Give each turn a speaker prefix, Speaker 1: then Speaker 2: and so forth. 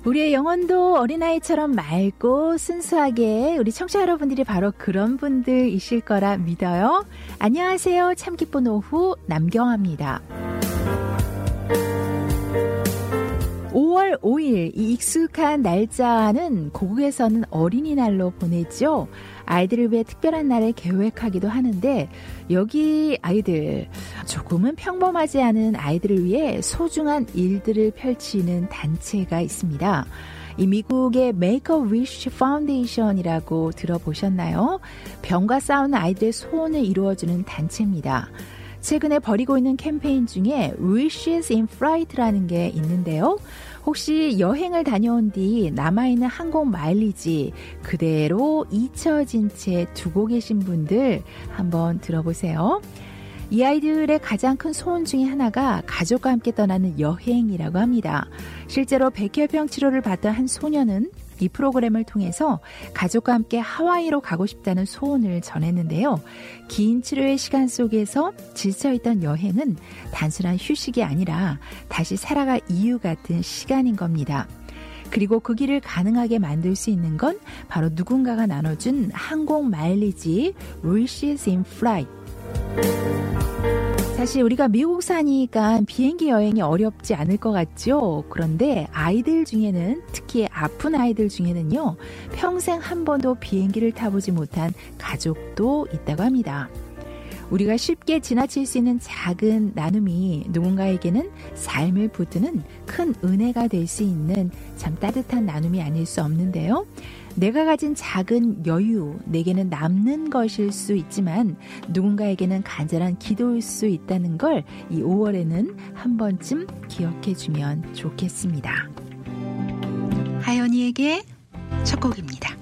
Speaker 1: 우리의 영혼도 어린아이처럼 맑고 순수하게 우리 청취자 여러분들이 바로 그런 분들이실 거라 믿어요. 안녕하세요. 참 기쁜 오후 남경아입니다. 5월 5일 이 익숙한 날짜는 고국에서는 어린이날로 보내죠. 아이들을 위해 특별한 날을 계획하기도 하는데 여기 아이들 조금은 평범하지 않은 아이들을 위해 소중한 일들을 펼치는 단체가 있습니다. 이 미국의 Make-A-Wish Foundation이라고 들어보셨나요? 병과 싸우는 아이들의 소원을 이루어주는 단체입니다. 최근에 벌이고 있는 캠페인 중에 Wishes in Flight라는 게 있는데요. 혹시 여행을 다녀온 뒤 남아있는 항공 마일리지 그대로 잊혀진 채 두고 계신 분들 한번 들어보세요. 이 아이들의 가장 큰 소원 중에 하나가 가족과 함께 떠나는 여행이라고 합니다. 실제로 백혈병 치료를 받던 한 소녀는 이 프로그램을 통해서 가족과 함께 하와이로 가고 싶다는 소원을 전했는데요. 긴 치료의 시간 속에서 지쳐있던 여행은 단순한 휴식이 아니라 다시 살아갈 이유 같은 시간인 겁니다. 그리고 그 길을 가능하게 만들 수 있는 건 바로 누군가가 나눠준 항공 마일리지 Wishes in Flight. 사실 우리가 미국 사니까 비행기 여행이 어렵지 않을 것 같죠? 그런데 아이들 중에는 특히 아픈 아이들 중에는요. 평생 한 번도 비행기를 타보지 못한 가족도 있다고 합니다. 우리가 쉽게 지나칠 수 있는 작은 나눔이 누군가에게는 삶을 붙드는 큰 은혜가 될 수 있는 참 따뜻한 나눔이 아닐 수 없는데요. 내가 가진 작은 여유, 내게는 남는 것일 수 있지만 누군가에게는 간절한 기도일 수 있다는 걸 이 5월에는 한 번쯤 기억해 주면 좋겠습니다. 하연이에게 첫 곡입니다.